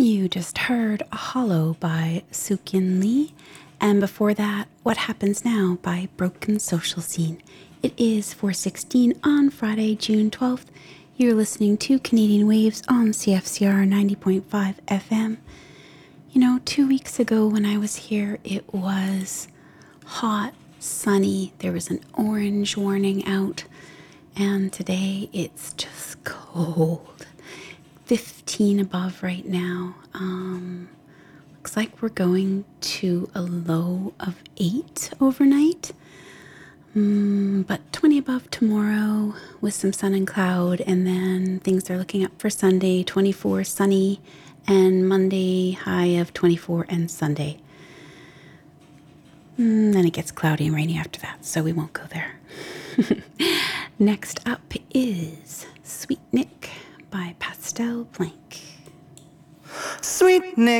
You just heard Hollow by Sookyun Lee, and before that, What Happens Now by Broken Social Scene. It is 4:16 on Friday, June 12th. You're listening to Canadian Waves on CFCR 90.5 FM. You know, 2 weeks ago when I was here, it was hot, sunny. There was an orange warning out, and today it's just cold. 15 above right now. Looks like we're going to a low of 8 overnight. But 20 above tomorrow with some sun and cloud. And then things are looking up for Sunday, 24 sunny, and Monday high of 24 and Sunday. Then it gets cloudy and rainy after that, so we won't go there. Next up is Sweet Nick by Pastel Blank. Sweet Nick.